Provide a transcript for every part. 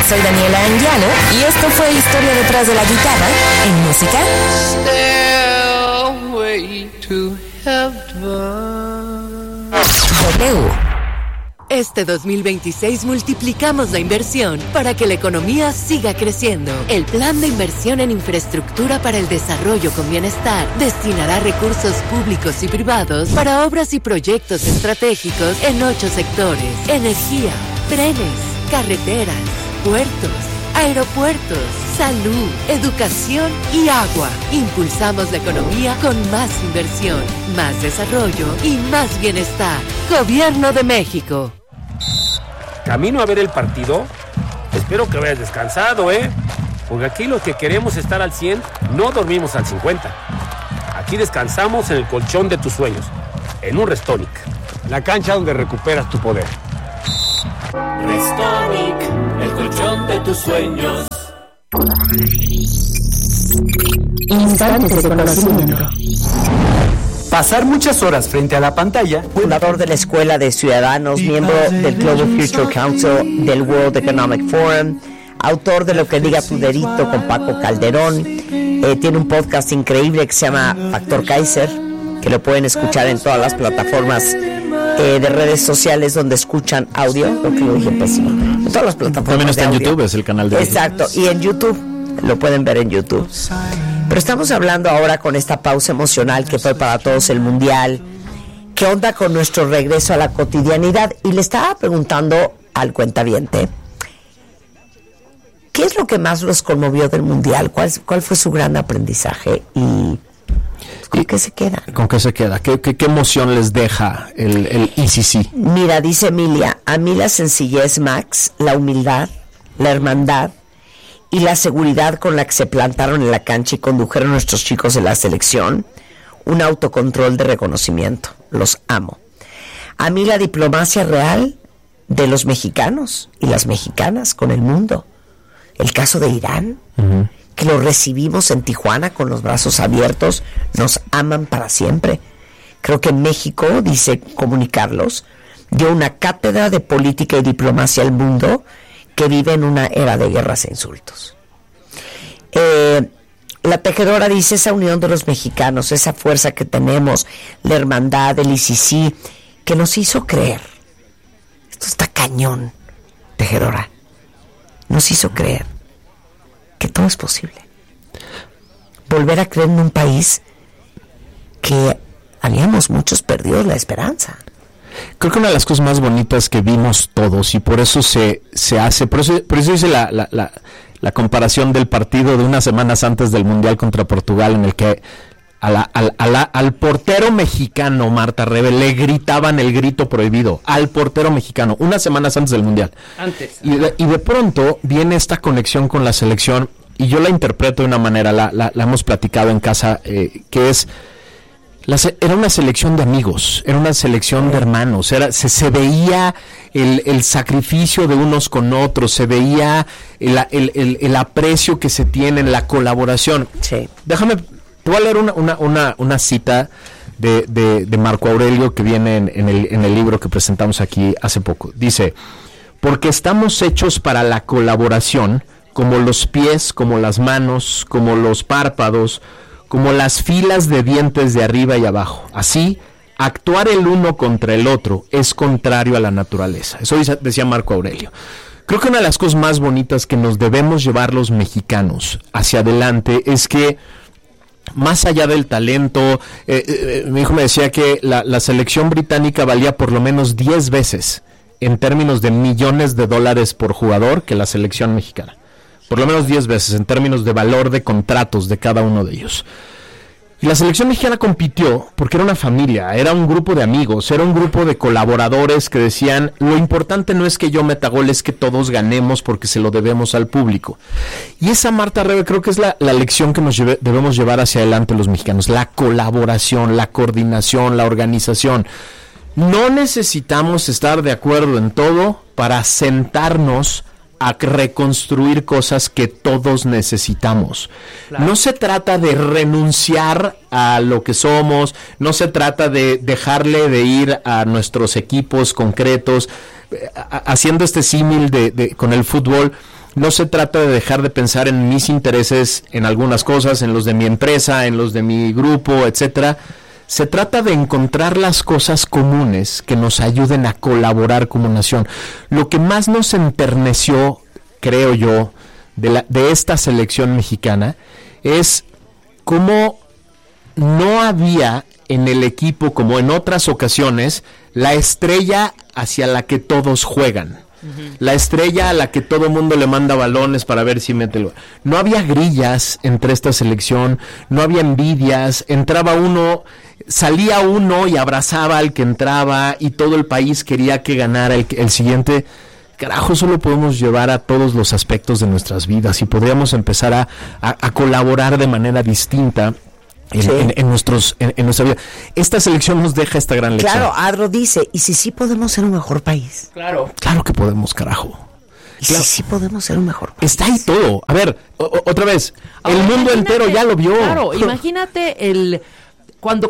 soy Daniela Anguiano y esto fue Historia detrás de la guitarra en música. Stairway to Heaven. W. Este 2026 multiplicamos la inversión para que la economía siga creciendo. El Plan de Inversión en Infraestructura para el Desarrollo con Bienestar destinará recursos públicos y privados para obras y proyectos estratégicos en 8 sectores: energía, trenes, carreteras, puertos, aeropuertos, salud, educación y agua. Impulsamos la economía con más inversión, más desarrollo y más bienestar. Gobierno de México. ¿Camino a ver el partido? Espero que hayas descansado, porque aquí los que queremos estar al 100 no dormimos al 50. Aquí descansamos en el colchón de tus sueños, en un Restonic, la cancha donde recuperas tu poder. Restonic, el colchón de tus sueños. Instantes de conocimiento. Pasar muchas horas frente a la pantalla. Fundador de la Escuela de Ciudadanos, miembro del Global Future Council del World Economic Forum, autor de Lo que diga tu dedito con Paco Calderón. Tiene un podcast increíble que se llama Factor Kaiser, que lo pueden escuchar en todas las plataformas de redes sociales donde escuchan audio. Creo que lo dije pésimo. En todas las plataformas. También está en YouTube, es el canal de Exacto, YouTube. Y en YouTube, lo pueden ver en YouTube. Pero estamos hablando ahora con esta pausa emocional que fue para todos el Mundial. ¿Qué onda con nuestro regreso a la cotidianidad? Y le estaba preguntando al cuentaviente, ¿qué es lo que más los conmovió del Mundial? ¿Cuál fue su gran aprendizaje? ¿Y con qué se queda? ¿Con qué se queda? ¿Qué emoción les deja el ICC? Mira, dice Emilia, a mí la sencillez, Max, la humildad, la hermandad y la seguridad con la que se plantaron en la cancha y condujeron a nuestros chicos de la selección, un autocontrol de reconocimiento. Los amo. A mí la diplomacia real de los mexicanos y las mexicanas con el mundo. El caso de Irán, que lo recibimos en Tijuana con los brazos abiertos, nos aman para siempre. Creo que México, dice Comunicarlos, dio una cátedra de política y diplomacia al mundo que vive en una era de guerras e insultos. La tejedora dice, esa unión de los mexicanos, esa fuerza que tenemos, la hermandad, el ICC, que nos hizo creer. Esto está cañón, tejedora. Nos hizo creer que todo es posible. Volver a creer en un país que habíamos muchos perdido la esperanza. Creo que una de las cosas más bonitas que vimos todos, y por eso se hace, por eso hice la comparación del partido de unas semanas antes del Mundial contra Portugal, en el que al portero mexicano, Marta Rebe, le gritaban el grito prohibido, al portero mexicano, unas semanas antes del Mundial. Y de pronto viene esta conexión con la selección, y yo la interpreto de una manera, la hemos platicado en casa, que es... Era una selección de amigos, era una selección de hermanos, se veía el sacrificio de unos con otros, se veía el aprecio que se tiene, la colaboración. Sí. Déjame, te voy a leer una cita de Marco Aurelio que viene en el libro que presentamos aquí hace poco. Dice, porque estamos hechos para la colaboración, como los pies, como las manos, como los párpados, como las filas de dientes de arriba y abajo. Así, actuar el uno contra el otro es contrario a la naturaleza. Eso decía Marco Aurelio. Creo que una de las cosas más bonitas que nos debemos llevar los mexicanos hacia adelante es que, más allá del talento, mi hijo me decía que la selección británica valía por lo menos 10 veces en términos de millones de dólares por jugador que la selección mexicana. Por lo menos 10 veces en términos de valor de contratos de cada uno de ellos. Y la selección mexicana compitió porque era una familia, era un grupo de amigos, era un grupo de colaboradores que decían, lo importante no es que yo meta goles, es que todos ganemos porque se lo debemos al público. Y esa, Marta Rebe, creo que es la lección que nos debemos llevar hacia adelante los mexicanos, la colaboración, la coordinación, la organización. No necesitamos estar de acuerdo en todo para sentarnos a reconstruir cosas que todos necesitamos. Claro. No se trata de renunciar a lo que somos, no se trata de dejarle de ir a nuestros equipos concretos, haciendo este símil con el fútbol. no se trata de dejar de pensar en mis intereses, en algunas cosas, en los de mi empresa, en los de mi grupo, etcétera. Se trata de encontrar las cosas comunes que nos ayuden a colaborar como nación. Lo que más nos enterneció, creo yo, de esta selección mexicana es cómo no había en el equipo, como en otras ocasiones, la estrella hacia la que todos juegan. La estrella a la que todo mundo le manda balones para ver si mete. No había grillas entre esta selección, no había envidias, entraba uno, salía uno y abrazaba al que entraba y todo el país quería que ganara el siguiente. Carajo, eso lo podemos llevar a todos los aspectos de nuestras vidas y podríamos empezar a colaborar de manera distinta en nuestra vida. Esta selección nos deja esta gran lección. Claro, Adro dice, ¿y si sí podemos ser un mejor país? Claro que podemos, carajo. ¿Y si sí podemos ser un mejor país? Está ahí todo. A ver, otra vez, ahora, el mundo entero ya lo vio. Claro, imagínate cuando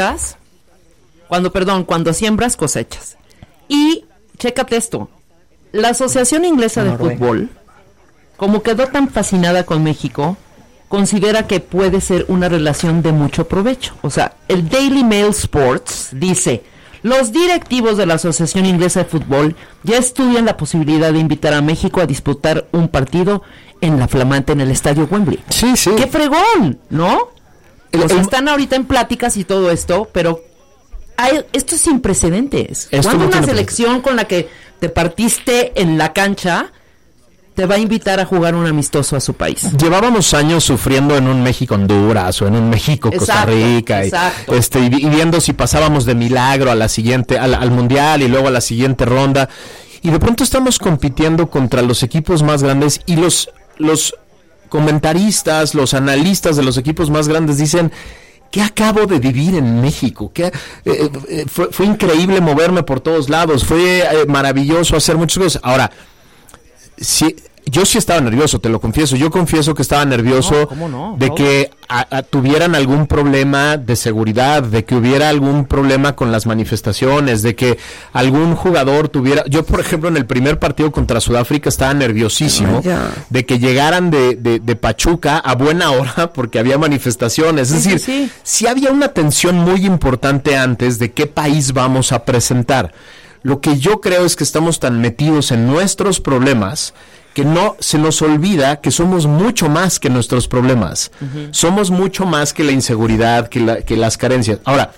siembras, cosechas. Y chécate esto, la Asociación Inglesa de Fútbol, como quedó tan fascinada con México, considera que puede ser una relación de mucho provecho. O sea, el Daily Mail Sports dice, los directivos de la Asociación Inglesa de Fútbol ya estudian la posibilidad de invitar a México a disputar un partido en el Estadio Wembley. Sí. ¡Qué fregón! ¿No? Están ahorita en pláticas y todo esto, pero esto es sin precedentes. Cuando una selección con la que te partiste en la cancha te va a invitar a jugar un amistoso a su país. Llevábamos años sufriendo en un México-Honduras o en un México-Costa Rica y viendo si pasábamos de milagro a la siguiente, al Mundial y luego a la siguiente ronda. Y de pronto estamos compitiendo contra los equipos más grandes y los comentaristas, los analistas de los equipos más grandes dicen: ¿qué acabo de vivir en México? Fue increíble moverme por todos lados, fue maravilloso hacer muchas cosas. Ahora, sí, yo sí estaba nervioso, te lo confieso. Yo confieso que estaba nervioso de que tuvieran algún problema de seguridad, de que hubiera algún problema con las manifestaciones, de que algún jugador tuviera... Yo, por ejemplo, en el primer partido contra Sudáfrica estaba nerviosísimo de que llegaran de Pachuca a buena hora porque había manifestaciones. Es decir, sí había una tensión muy importante antes de qué país vamos a presentar. Lo que yo creo es que estamos tan metidos en nuestros problemas que no se nos olvida que somos mucho más que nuestros problemas. Somos mucho más que la inseguridad, que las carencias. Ahora,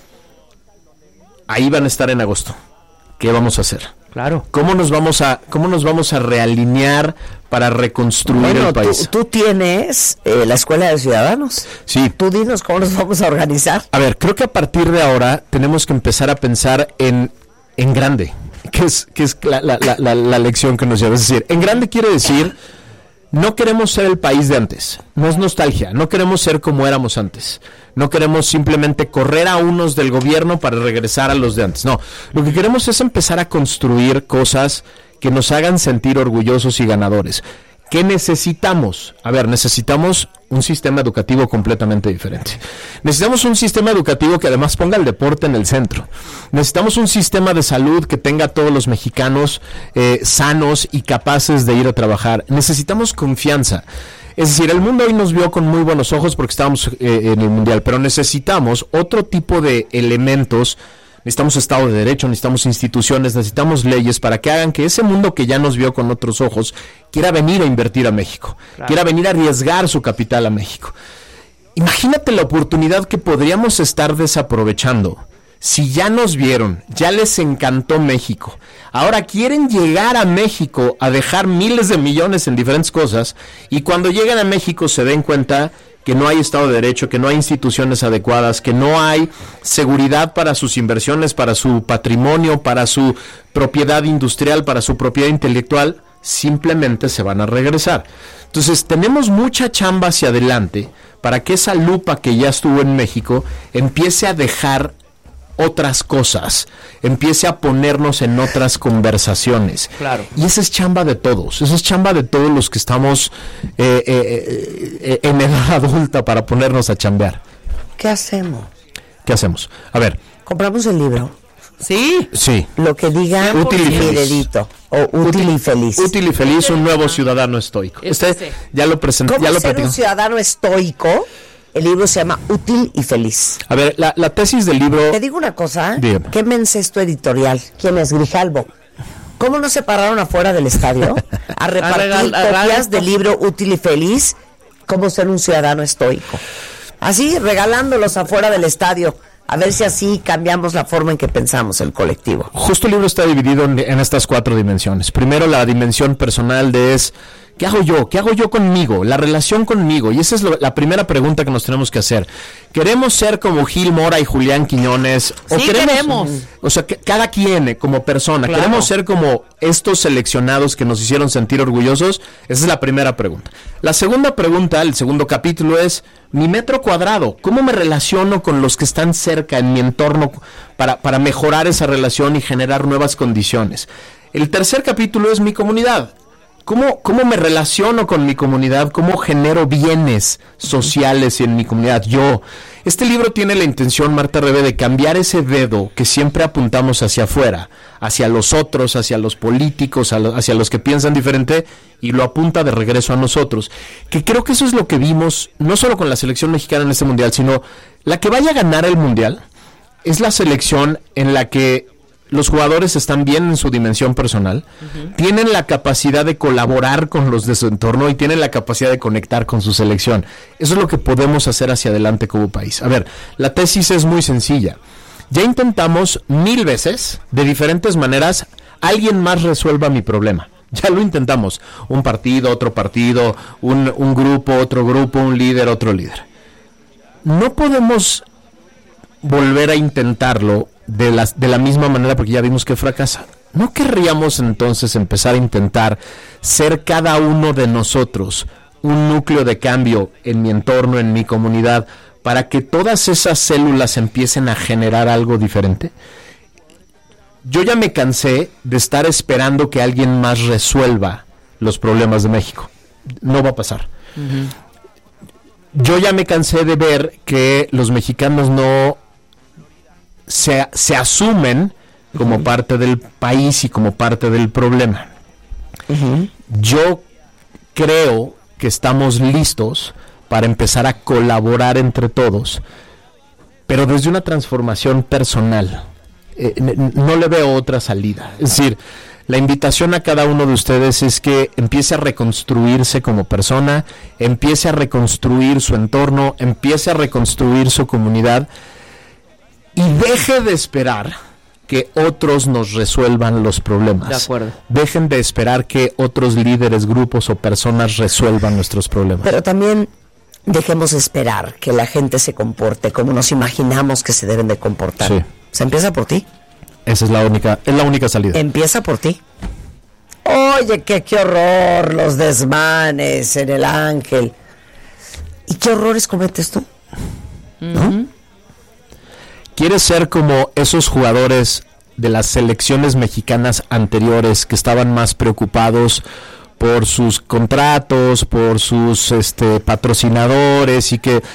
ahí van a estar en agosto. ¿Qué vamos a hacer? Claro. ¿Cómo nos vamos a realinear para reconstruir el país? Tú tienes la Escuela de Ciudadanos. Sí. Tú dinos cómo nos vamos a organizar. A ver, creo que a partir de ahora tenemos que empezar a pensar en grande, que es la lección que nos lleva. Es decir, en grande quiere decir, no queremos ser el país de antes, no es nostalgia, no queremos ser como éramos antes, no queremos simplemente correr a unos del gobierno para regresar a los de antes, no, lo que queremos es empezar a construir cosas que nos hagan sentir orgullosos y ganadores. ¿Qué necesitamos? A ver, necesitamos un sistema educativo completamente diferente. Necesitamos un sistema educativo que además ponga el deporte en el centro. Necesitamos un sistema de salud que tenga a todos los mexicanos sanos y capaces de ir a trabajar. Necesitamos confianza. Es decir, el mundo hoy nos vio con muy buenos ojos porque estábamos en el Mundial, pero necesitamos otro tipo de elementos. Necesitamos Estado de Derecho, necesitamos instituciones, necesitamos leyes para que hagan que ese mundo que ya nos vio con otros ojos quiera venir a invertir a México, quiera venir a arriesgar su capital a México. Imagínate la oportunidad que podríamos estar desaprovechando. Si ya nos vieron, ya les encantó México, ahora quieren llegar a México a dejar miles de millones en diferentes cosas, y cuando lleguen a México se den cuenta que no hay Estado de Derecho, que no hay instituciones adecuadas, que no hay seguridad para sus inversiones, para su patrimonio, para su propiedad industrial, para su propiedad intelectual, simplemente se van a regresar. Entonces, tenemos mucha chamba hacia adelante para que esa lupa que ya estuvo en México empiece a dejar otras cosas, empiece a ponernos en otras conversaciones. Claro. Y esa es chamba de todos, esa es chamba de todos los que estamos en edad adulta para ponernos a chambear. ¿Qué hacemos? ¿Qué hacemos? A ver. Compramos el libro. Sí. Sí. Lo que diga Útil y mi feliz. dedito. O útil y feliz. Útil y feliz, un nuevo ciudadano estoico. Ya lo presenté, ¿Cómo ya lo ser un platicamos. ciudadano estoico? El libro se llama Útil y Feliz. A ver, la tesis del libro... Te digo una cosa, Dígame. ¿qué mencesto editorial? ¿Quién es? Grijalbo. ¿Cómo no se pararon afuera del estadio a repartir copias del libro Útil y Feliz? ¿Cómo ser un ciudadano estoico? Así, regalándolos afuera del estadio. A ver si así cambiamos la forma en que pensamos el colectivo. Justo el libro está dividido en estas 4 dimensiones. Primero, la dimensión personal es... ¿Qué hago yo? ¿Qué hago yo conmigo? La relación conmigo. Y esa es la primera pregunta que nos tenemos que hacer. ¿Queremos ser como Gil Mora y Julián Quiñones? ¿O Sí, queremos. O sea, cada quien como persona. Claro. ¿Queremos ser como estos seleccionados que nos hicieron sentir orgullosos? Esa es la primera pregunta. La segunda pregunta, el segundo capítulo es mi metro cuadrado. ¿Cómo me relaciono con los que están cerca en mi entorno para mejorar esa relación y generar nuevas condiciones? El tercer capítulo es mi comunidad. ¿Cómo me relaciono con mi comunidad? ¿Cómo genero bienes sociales en mi comunidad? Este libro tiene la intención, Marta Rebe, de cambiar ese dedo que siempre apuntamos hacia afuera, hacia los otros, hacia los políticos, hacia los que piensan diferente, y lo apunta de regreso a nosotros. Que creo que eso es lo que vimos, no solo con la selección mexicana en este mundial, sino la que vaya a ganar el mundial es la selección en la que los jugadores están bien en su dimensión personal, tienen la capacidad de colaborar con los de su entorno y tienen la capacidad de conectar con su selección. Eso es lo que podemos hacer hacia adelante como país. A ver, la tesis es muy sencilla. Ya intentamos 1000 veces, de diferentes maneras, alguien más resuelva mi problema. Ya lo intentamos. Un partido, otro partido, un grupo, otro grupo, un líder, otro líder. No podemos volver a intentarlo de la misma manera porque ya vimos que fracasa. ¿No querríamos entonces empezar a intentar ser cada uno de nosotros un núcleo de cambio en mi entorno, en mi comunidad, para que todas esas células empiecen a generar algo diferente? Yo ya me cansé de estar esperando que alguien más resuelva los problemas de México. No va a pasar. Yo ya me cansé de ver que los mexicanos no se asumen como parte del país y como parte del problema. Yo creo que estamos listos para empezar a colaborar entre todos, pero desde una transformación personal. No le veo otra salida. Es decir, la invitación a cada uno de ustedes es que empiece a reconstruirse como persona, empiece a reconstruir su entorno, empiece a reconstruir su comunidad y deje de esperar que otros nos resuelvan los problemas. De acuerdo. Dejen de esperar que otros líderes, grupos o personas resuelvan nuestros problemas. Pero también dejemos esperar que la gente se comporte como nos imaginamos que se deben de comportar. Sí. Se empieza por ti. Esa es la única salida. Empieza por ti. Oye, qué horror los desmanes en el Ángel. ¿Y qué horrores cometes tú? ¿No? ¿Quieres ser como esos jugadores de las selecciones mexicanas anteriores que estaban más preocupados por sus contratos, por sus patrocinadores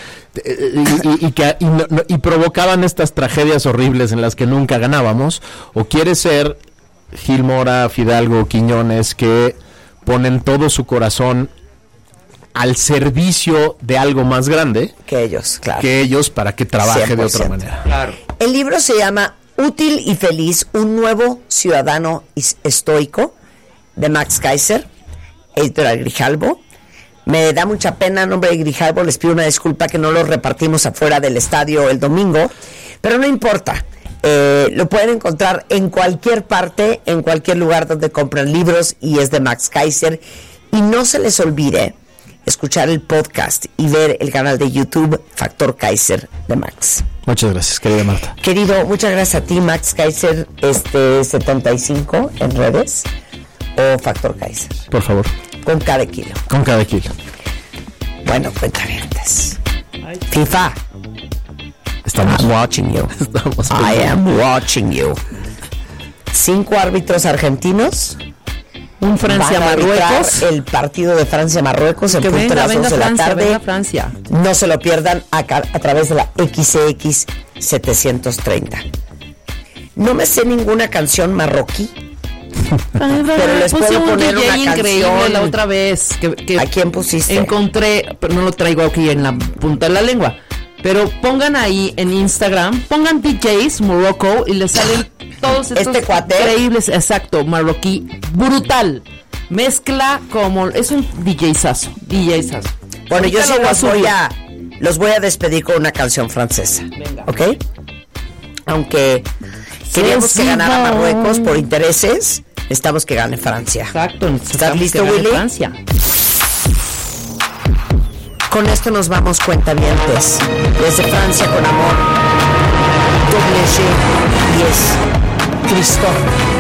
y provocaban estas tragedias horribles en las que nunca ganábamos? ¿O quieres ser Gil Mora, Fidalgo, Quiñones, que ponen todo su corazón al servicio de algo más grande que ellos, claro, que ellos, para que trabaje 100%. de otra manera? Claro. El libro se llama Útil y Feliz, un nuevo ciudadano estoico, de Max Kaiser, editorial Grijalbo. Me da mucha pena, en nombre de Grijalbo les pido una disculpa que no lo repartimos afuera del estadio el domingo, pero no importa. Lo pueden encontrar en cualquier parte, en cualquier lugar donde compran libros, y es de Max Kaiser. Y no se les olvide escuchar el podcast y ver el canal de YouTube Factor Kaiser de Max. Muchas gracias, querida Marta. Querido, muchas gracias a ti, Max Kaiser 75 en redes, o Factor Kaiser. Por favor. Con cada kilo. Con cada kilo. Bueno, cuentavientes. FIFA. Estamos watching you. I am watching you. 5 árbitros argentinos. Un Francia-Marruecos. El partido de Francia-Marruecos en Que punto de las 11 de la Francia, tarde. venga Francia. No se lo pierdan a través de la XX 730. No me sé ninguna canción marroquí. Pero les puedo poner DJ una increíble canción. la otra vez que ¿A quién pusiste? encontré, pero no lo traigo aquí en la punta de la lengua. Pero pongan ahí en Instagram, pongan DJs Morocco y les salen todos estos cuate increíbles, exacto, marroquí, brutal. Mezcla como es un DJazo. Bueno, yo Ahorita sí los voy a despedir con una canción francesa. Venga. ¿Ok? Aunque queríamos que ganara Marruecos por intereses, necesitamos que gane Francia. Exacto. ¿Estás listo, Willy? Francia. Con esto nos vamos, cuentavientes. Desde Francia con amor. Doble G y es Christophe.